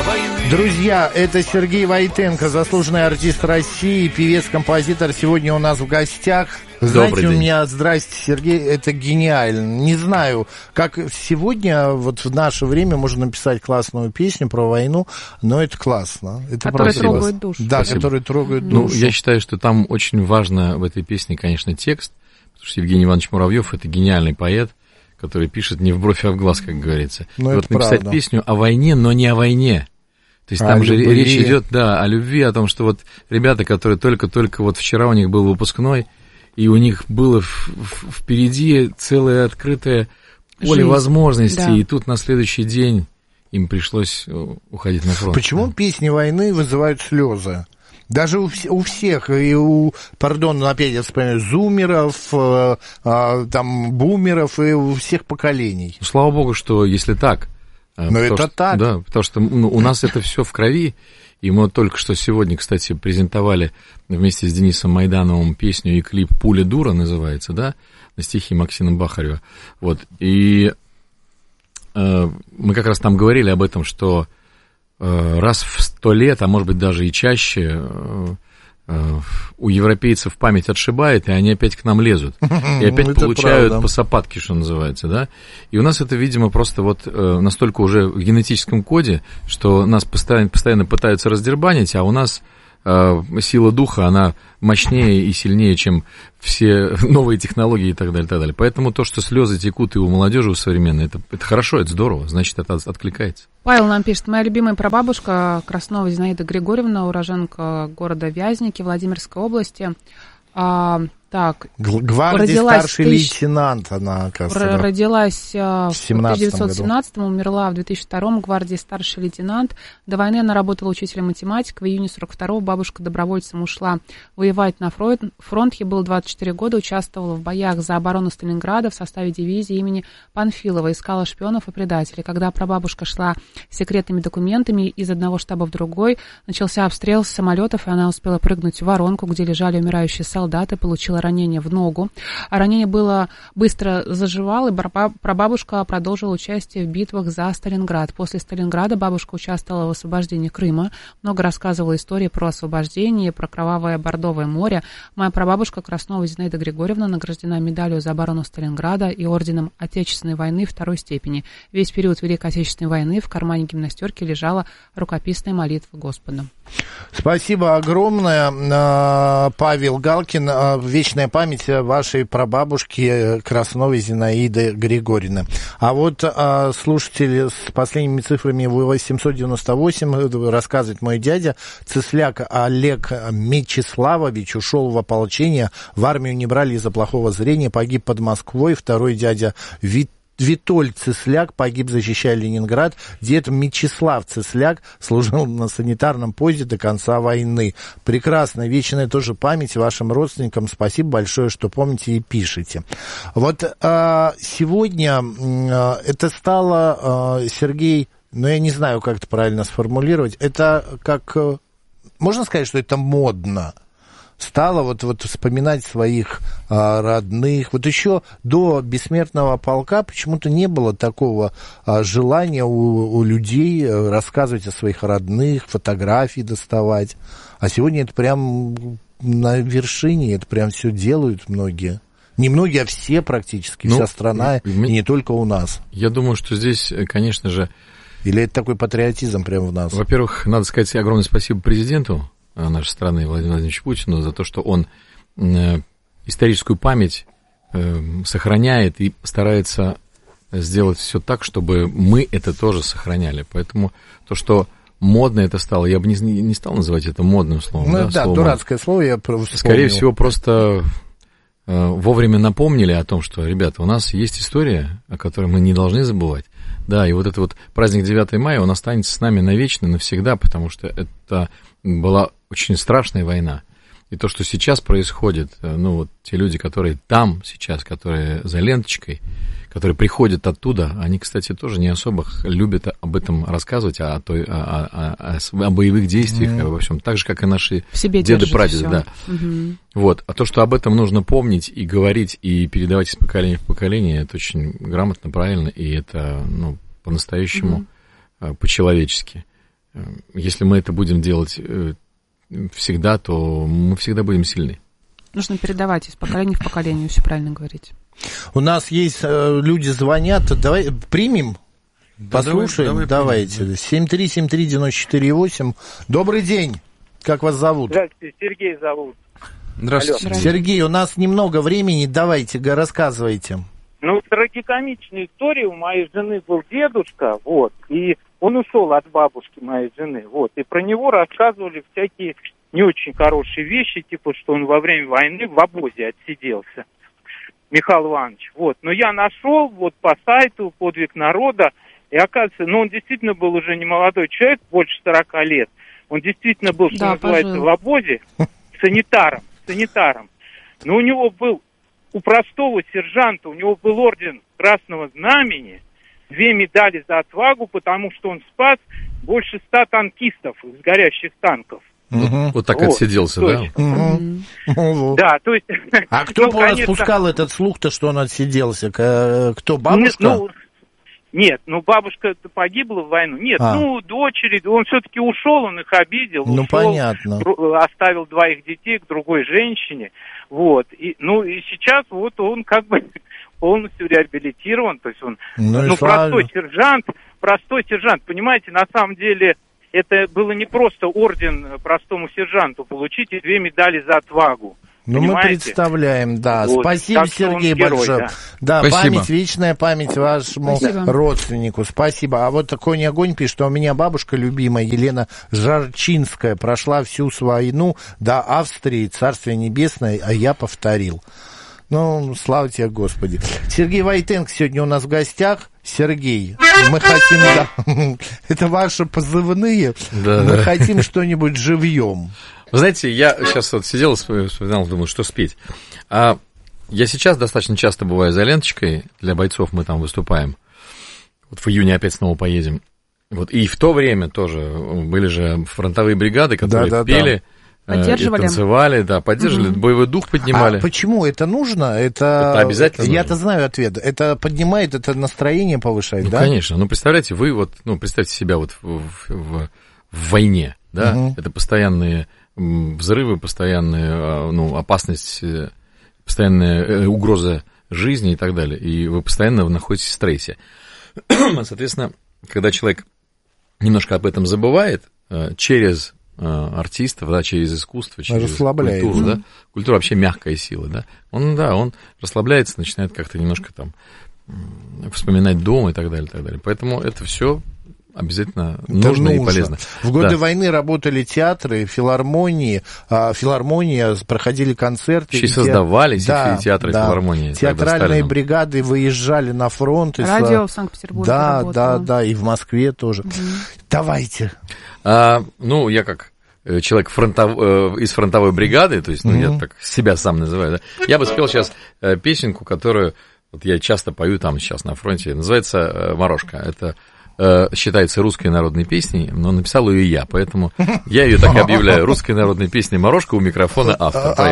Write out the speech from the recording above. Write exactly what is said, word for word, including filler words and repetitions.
Друзья, это Сергей Войтенко, заслуженный артист России, певец-композитор. Сегодня у нас в гостях. Знаете, Добрый у день. меня, здрасте, Сергей, это гениально. Не знаю, как сегодня, вот в наше время можно написать классную песню про войну, но это классно. Это который просто трогает классно. душу. Да, Спасибо. который трогает Ну, душу. я считаю, что там очень важно в этой песне, конечно, текст, потому что Евгений Иванович Муравьев — это гениальный поэт, который пишет не в бровь, а в глаз, как говорится. Ну, И это вот написать правда. песню о войне, но не о войне. То есть О там же любви. речь идет, да, о любви, о том, что вот ребята, которые только-только вот вчера у них был выпускной, и у них было в- в- впереди целое открытое поле Жизнь, возможностей, да. и тут на следующий день им пришлось э, уходить на фронт. Почему песни войны вызывают слезы? Даже у, вс- у всех, и у, пардон, опять я вспоминаю, зумеров, э, э, там, бумеров, и у всех поколений. Ну, слава богу, что если так. Но потому это что, так. Да, потому что ну, у нас это все в крови. И мы вот только что сегодня, кстати, презентовали вместе с Денисом Майдановым песню и клип «Пуля дура» называется, да, на стихи Максима Бахарева. Вот, и э, мы как раз там говорили об этом, что э, раз в сто лет, а может быть даже и чаще, э, э, у европейцев память отшибает, и они опять к нам лезут. И опять Это получают правда. по сапатке, что называется, да. И у нас это, видимо, просто вот э, настолько уже в генетическом коде, что нас постоянно, постоянно пытаются раздербанить, а у нас э, сила духа, она мощнее и сильнее, чем все новые технологии и так далее, и так далее. Поэтому то, что слезы текут и у молодежи, у современной, это, это хорошо, это здорово, значит, это откликается. Павел нам пишет: моя любимая прабабушка Краснова Зинаида Григорьевна, уроженка города Вязники Владимирской области. А, так, Г- Гвардии Родилась старший в тысяч- лейтенант, она, оказывается. р- да. родилась а, в семнадцатом тысяча девятьсот семнадцатом, умерла в две тысячи втором, в гвардии старший лейтенант. До войны она работала учителем математики. В июне сорок второго бабушка добровольцем ушла воевать на фронт. Фронт ей было двадцать четыре года, участвовала в боях за оборону Сталинграда в составе дивизии имени Панфилова, искала шпионов и предателей. Когда прабабушка шла с секретными документами из одного штаба в другой, начался обстрел с самолетов, и она успела прыгнуть в воронку, где лежали умирающие солдаты, получила ранение в ногу. А ранение было быстро заживало, и барба- прабабушка продолжила участие в битвах за Сталинград. После Сталинграда бабушка участвовала в освобождении Крыма, много рассказывала истории про освобождение, про кровавое Бордовое море. Моя прабабушка Краснова Зинаида Григорьевна награждена медалью за оборону Сталинграда и орденом Отечественной войны второй степени. Весь период Великой Отечественной войны в кармане гимнастерки лежала рукописная молитва Господу. Спасибо огромное, э, Павел Галкин. Э, Вечная память вашей прабабушки Красновой Зинаиды Григорьевны. А вот э, слушатель с последними цифрами восемьсот девяносто восемь, э, рассказывает мой дядя, Цисляк Олег Мечиславович ушел в ополчение, в армию не брали из-за плохого зрения, погиб под Москвой. Второй дядя Вит Витоль Цисляк погиб, защищая Ленинград. Дед Мечислав Цисляк служил на санитарном поезде до конца войны. Прекрасно, вечная тоже память вашим родственникам. Спасибо большое, что помните и пишете. Вот а, сегодня а, это стало, а, Сергей, ну я не знаю, как это правильно сформулировать, это как, можно сказать, что это модно? Стало вот, вот вспоминать своих а, родных. Вот еще до бессмертного полка почему-то не было такого а, желания у, у людей рассказывать о своих родных, фотографии доставать. А сегодня это прям на вершине, это прям все делают многие. Не многие, а все практически, Ну, вся страна, и не только у нас. Я думаю, что здесь, конечно же... Или это такой патриотизм прям в нас? Во-первых, надо сказать огромное спасибо президенту нашей страны Владимиру Владимировичу Путину за то, что он э, историческую память э, сохраняет и старается сделать все так, чтобы мы это тоже сохраняли. Поэтому то, что модно это стало, я бы не, не стал называть это модным словом. Ну да, да, словом. дурацкое слово я вспомнил. Скорее всего, просто э, вовремя напомнили о том, что, ребята, у нас есть история, о которой мы не должны забывать. Да, и вот этот вот праздник девятого мая, он останется с нами навечно, навсегда, потому что это была очень страшная война. И то, что сейчас происходит, ну вот те люди, которые там сейчас, которые за ленточкой, которые приходят оттуда, они, кстати, тоже не особо любят об этом рассказывать, о, той, о, о, о, о боевых действиях, mm-hmm. обо всем, так же, как и наши деды-прадеды. Да. Mm-hmm. Вот. А то, что об этом нужно помнить и говорить, и передавать из поколения в поколение, это очень грамотно, правильно, и это ну, по-настоящему, mm-hmm. по-человечески. если мы это будем делать всегда, то мы всегда будем сильны. Нужно передавать из поколения в поколение, все правильно говорите. У нас есть э, люди звонят, давай примем, да, послушаем, давай, давайте. семь три семь три девять четыре восемь. Добрый день, как вас зовут? Здравствуйте, Сергей зовут. Здравствуйте. Алло. Сергей, у нас немного времени, давайте, рассказывайте. Ну, трагикомичная история. У моей жены был дедушка, вот, и он ушел от бабушки моей жены, вот, и про него рассказывали всякие не очень хорошие вещи, типа, что он во время войны в обозе отсиделся, Михаил Иванович, вот. Но я нашел вот по сайту «Подвиг народа», и оказывается, ну, он действительно был уже не молодой человек, больше сорока лет, он действительно был, что да, называется, пожил. в обозе санитаром, санитаром, но у него был, у простого сержанта, у него был орден Красного Знамени, две медали за отвагу, потому что он спас больше ста танкистов из горящих танков. Вот, вот так вот, отсиделся, да? Угу. Да, то есть... А кто ну, конечно... распускал этот слух-то, что он отсиделся? Кто, бабушка? Ну, нет, ну бабушка погибла в войну. Нет, а. ну дочери, он все-таки ушел, он их обидел. Ну, ушел, понятно. Оставил двоих детей к другой женщине. Вот. И, ну и сейчас вот он как бы полностью реабилитирован. То есть он ну, ну, простой сержант, простой сержант. Понимаете, на самом деле это было не просто орден простому сержанту получить и две медали за отвагу. Ну, понимаете? Мы представляем, да. Вот. Спасибо, Так Сергей, герой, большое. Да, да Спасибо. Память, вечная память вашему Спасибо. родственнику. Спасибо. А вот такой огонь пишет, что у меня бабушка любимая, Елена Жарчинская, прошла всю свою войну до Австрии, Царствие Небесное, а я повторил. Ну, слава тебе, Господи. Сергей Войтенко сегодня у нас в гостях. Сергей, мы хотим... Да, это ваши позывные. Да, мы да. хотим что-нибудь живьем. Вы знаете, я сейчас вот сидел и вспоминал, думал, что спеть. А я сейчас достаточно часто бываю за ленточкой, для бойцов мы там выступаем. Вот в июне опять снова поедем. Вот, и в то время тоже были же фронтовые бригады, которые да, да, пели, да. Поддерживали. танцевали, да, поддерживали, угу. боевой дух поднимали. А почему это нужно? Это, это обязательно Я-то нужно. знаю ответ. Это поднимает, это настроение повышает, ну, да? Конечно. Ну, представляете, вы вот, ну, представьте себя вот в, в, в, в войне, да, угу. это постоянные взрывы, постоянная, ну, опасность, постоянная угроза жизни и так далее. И вы постоянно находитесь в стрессе. Соответственно, когда человек немножко об этом забывает, через артистов, да, через искусство, через культуру, да, культура вообще мягкая сила, да, он, да, он расслабляется, начинает как-то немножко там вспоминать дом и так далее, и так далее. Поэтому это все обязательно нужно, нужно и полезно. В годы да. войны работали театры, филармонии, а, филармония, проходили концерты. Еще и создавались да, и театры, да. и филармонии. Театральные бригады выезжали на фронт. Радио в Санкт-Петербурге Да, работало. да, да, и в Москве тоже. Угу. Давайте. А, ну, я как человек фронтов, э, из фронтовой бригады, то есть, ну, угу. я так себя сам называю, да, я бы спел сейчас э, песенку, которую вот я часто пою там сейчас на фронте, называется э, «Морошка». Это считается русской народной песней, но написал ее я, поэтому я ее так и объявляю. Русской народной песни «Морошка», у микрофона автор.